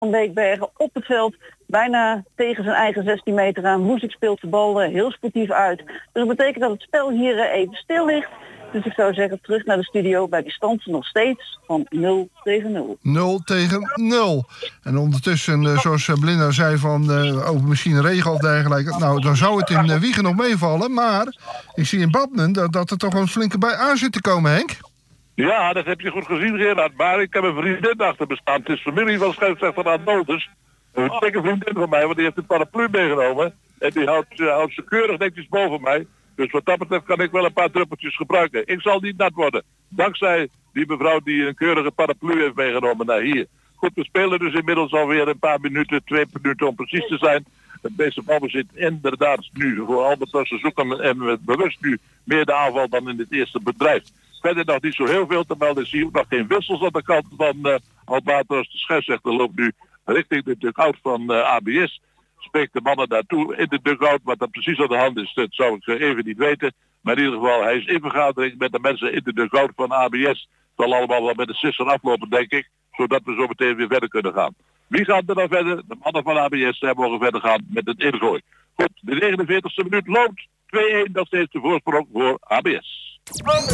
Van Beekbergen op het veld, bijna tegen zijn eigen 16 meter aan. Woezik speelt de bal heel sportief uit. Dus dat betekent dat het spel hier even stil ligt. Dus ik zou zeggen, terug naar de studio bij die stand nog steeds van 0-0. 0-0. En ondertussen, zoals Belinda zei, over misschien regen of dergelijke. Nou, dan zou het in Wijchen nog meevallen. Maar ik zie in Badmen dat er toch een flinke bij aan zit te komen, Henk. Ja, dat heb je goed gezien, Gerard. Maar ik heb een vriendin achter me staan. Het is familie van scheidsrechter aan Noters. Een dikke vriendin van mij, want die heeft een paraplu meegenomen. En die houdt ze keurig netjes boven mij. Dus wat dat betreft kan ik wel een paar druppeltjes gebruiken. Ik zal niet nat worden. Dankzij die mevrouw die een keurige paraplu heeft meegenomen naar hier. Goed, we spelen dus inmiddels alweer een paar minuten, 2 minuten om precies te zijn. Het meeste balbezit inderdaad nu voor Albertus. Ze zoeken en we bewust nu meer de aanval dan in het eerste bedrijf. Verder nog niet zo heel veel te melden. Zie je ook nog geen wissels aan de kant van Albatros. De scheidsrechter loopt nu richting de dugout van ABS. Spreekt de mannen daartoe in de dugout. Wat er precies aan de hand is, dat zou ik even niet weten. Maar in ieder geval, hij is in vergadering met de mensen in de dugout van ABS. Het zal allemaal wel met de sisser aflopen, denk ik. Zodat we zo meteen weer verder kunnen gaan. Wie gaat er dan verder? De mannen van ABS. Zij mogen verder gaan met het ingooi. Goed, de 49e minuut loopt. 2-1, dat steeds de voorsprong voor ABS.